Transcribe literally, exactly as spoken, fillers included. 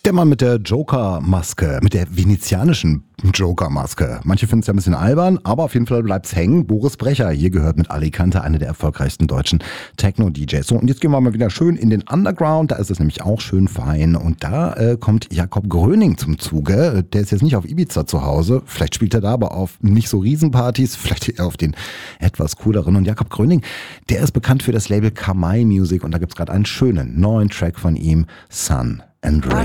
Der Mann mit der Joker-Maske, mit der venezianischen Joker-Maske. Manche finden es ja ein bisschen albern, aber auf jeden Fall bleibt es hängen. Boris Brecher, hier gehört mit Alicante eine der erfolgreichsten deutschen Techno-D Js. So, und jetzt gehen wir mal wieder schön in den Underground, da ist es nämlich auch schön fein. Und da äh, kommt Jakob Gröning zum Zuge. Der ist jetzt nicht auf Ibiza zu Hause, vielleicht spielt er da aber auf nicht so Riesenpartys, vielleicht eher auf den etwas cooleren. Und Jakob Gröning, der ist bekannt für das Label Kamai Music und da gibt es gerade einen schönen neuen Track von ihm, Sun and Rain.